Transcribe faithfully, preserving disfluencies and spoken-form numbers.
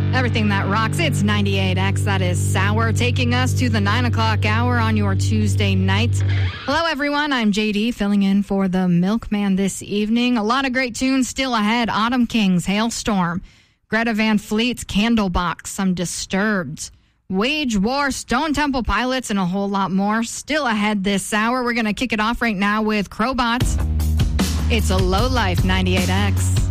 Everything that rocks, it's ninety-eight X. That is Sour, taking us to the nine o'clock hour on your Tuesday night. Hello, everyone. I'm J D, filling in for the Milkman this evening. A lot of great tunes still ahead. Autumn Kings, Hailstorm, Greta Van Fleet's Candlebox, some Disturbed, Wage War, Stone Temple Pilots, and a whole lot more still ahead this hour. We're going to kick it off right now with Crowbots. It's a Low Life, ninety-eight X.